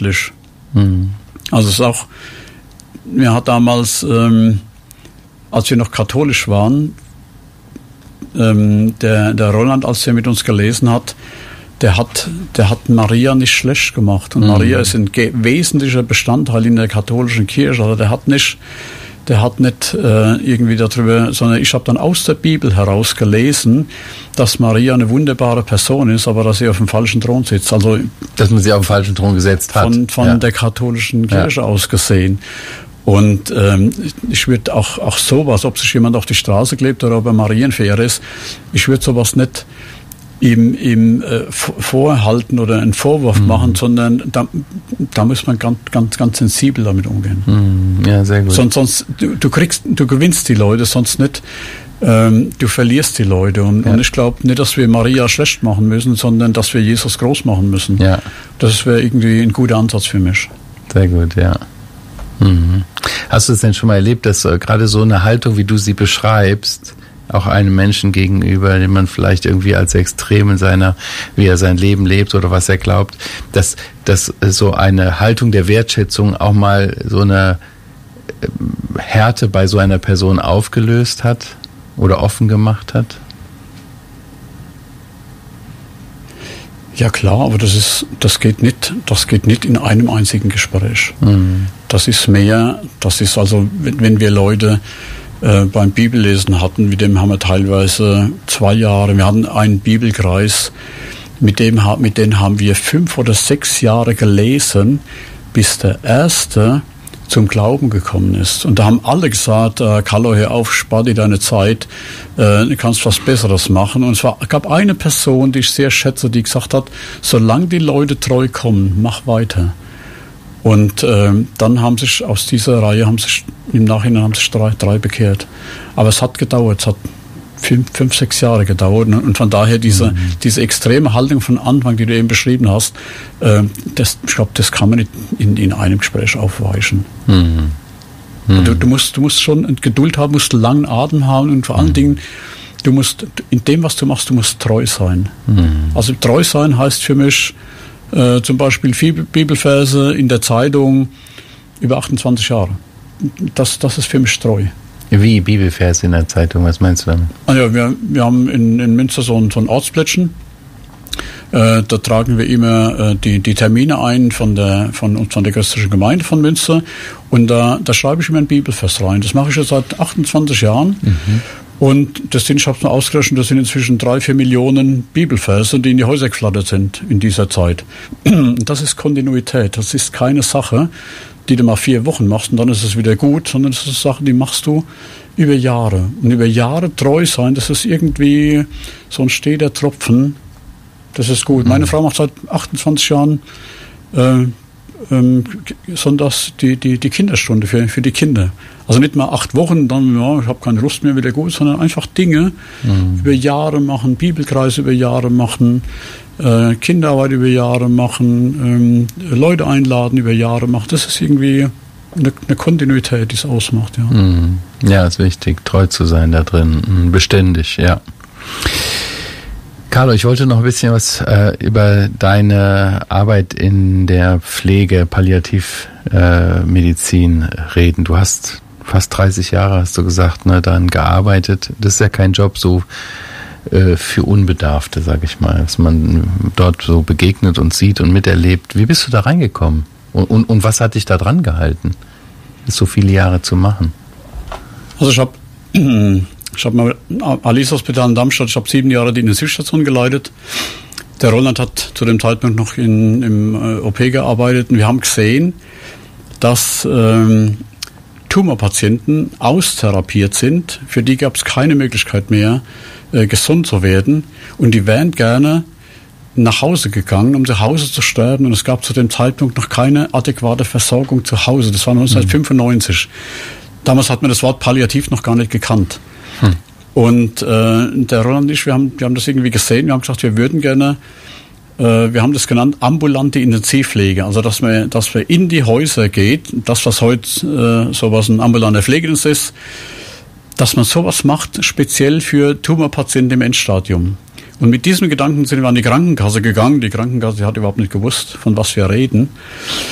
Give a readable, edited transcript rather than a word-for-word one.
kirchlich. Also es ist auch, mir hat damals, als wir noch katholisch waren, der Roland, als er mit uns gelesen hat, der hat Maria nicht schlecht gemacht. Und Maria ist ein wesentlicher Bestandteil in der katholischen Kirche. Also der hat nicht irgendwie darüber, sondern ich habe dann aus der Bibel heraus gelesen, dass Maria eine wunderbare Person ist, aber dass sie auf dem falschen Thron sitzt. Also dass man sie auf den falschen Thron gesetzt hat. Von der katholischen Kirche aus gesehen. Und ich würde auch sowas, ob sich jemand auf die Straße klebt oder ob er Marienverer ist, ich würde sowas nicht ihm vorhalten oder einen Vorwurf machen, sondern da muss man ganz sensibel damit umgehen. Ja, sehr gut. Sonst du gewinnst die Leute, sonst nicht. Du verlierst die Leute. Und ich glaube nicht, dass wir Maria schlecht machen müssen, sondern dass wir Jesus groß machen müssen. Ja. Das wäre irgendwie ein guter Ansatz für mich. Sehr gut, ja. Hast du es denn schon mal erlebt, dass gerade so eine Haltung, wie du sie beschreibst, auch einem Menschen gegenüber, den man vielleicht irgendwie als extrem in seiner, wie er sein Leben lebt oder was er glaubt, dass so eine Haltung der Wertschätzung auch mal so eine Härte bei so einer Person aufgelöst hat oder offen gemacht hat? Ja klar, aber das geht nicht in einem einzigen Gespräch. Das ist also, wenn wir Leute beim Bibellesen hatten, mit dem haben wir teilweise 2 Jahre, wir hatten einen Bibelkreis, mit denen haben wir 5 oder 6 Jahre gelesen, bis der Erste zum Glauben gekommen ist. Und da haben alle gesagt, Carlo, hör auf, spar dir deine Zeit, du kannst was Besseres machen. Und es gab eine Person, die ich sehr schätze, die gesagt hat, solange die Leute treu kommen, mach weiter. Und dann haben sich aus dieser Reihe, im Nachhinein haben sich drei bekehrt. Aber es hat gedauert, es hat 5, 6 Jahre gedauert. Und von daher diese extreme Haltung von Anfang, die du eben beschrieben hast, ich glaube, das kann man nicht in einem Gespräch aufweichen. Du musst schon Geduld haben, musst langen Atem haben und vor allen Dingen, du musst in dem, was du machst, du musst treu sein. Also treu sein heißt für mich, zum Beispiel Bibelverse in der Zeitung über 28 Jahre. Das ist für mich treu. Wie Bibelverse in der Zeitung? Was meinst du damit? Ja, wir haben in Münster so ein Ortsplättchen. Da tragen wir immer die Termine ein von der christlichen Gemeinde von Münster. Und da schreibe ich immer einen Bibelvers rein. Das mache ich jetzt seit 28 Jahren. Und ich habe es mal ausgerechnet, das sind inzwischen 3-4 Millionen Bibelverse, die in die Häuser geflattert sind in dieser Zeit. Das ist Kontinuität. Das ist keine Sache, die du mal 4 Wochen machst und dann ist es wieder gut, sondern das ist eine Sache, die machst du über Jahre. Und über Jahre treu sein, das ist irgendwie so ein steter Tropfen. Das ist gut. Meine Frau macht seit 28 Jahren sonntags die Kinderstunde für die Kinder. Also nicht mal 8 Wochen, dann, ich habe keine Lust mehr, wieder gut, sondern einfach Dinge über Jahre machen, Bibelkreise über Jahre machen, Kinderarbeit über Jahre machen, Leute einladen über Jahre machen. Das ist irgendwie eine Kontinuität, die es ausmacht. Ja. Ja, ist wichtig, treu zu sein da drin, beständig, ja. Carlo, ich wollte noch ein bisschen was über deine Arbeit in der Pflege, Palliativmedizin reden. Du hast fast 30 Jahre, hast du gesagt, ne, daran gearbeitet. Das ist ja kein Job so für Unbedarfte, sag ich mal, dass man dort so begegnet und sieht und miterlebt. Wie bist du da reingekommen? Und was hat dich da dran gehalten, das so viele Jahre zu machen? Also ich habe mal Alice Hospital in Darmstadt, ich habe 7 Jahre die Intensivstation geleitet. Der Roland hat zu dem Zeitpunkt noch im OP gearbeitet und wir haben gesehen, dass Tumorpatienten austherapiert sind. Für die gab es keine Möglichkeit mehr, gesund zu werden. Und die wären gerne nach Hause gegangen, um zu Hause zu sterben. Und es gab zu dem Zeitpunkt noch keine adäquate Versorgung zu Hause. Das war 1995. Damals hat man das Wort Palliativ noch gar nicht gekannt. Und der Roland und ich, wir haben das irgendwie gesehen. Wir haben gesagt, wir würden gerne, wir haben das genannt, ambulante Intensivpflege. Also, dass wir in die Häuser geht, das, was heute sowas ein ambulanter Pflegedienst ist, dass man sowas macht, speziell für Tumorpatienten im Endstadium. Und mit diesem Gedanken sind wir an die Krankenkasse gegangen. Die Krankenkasse hat überhaupt nicht gewusst, von was wir reden.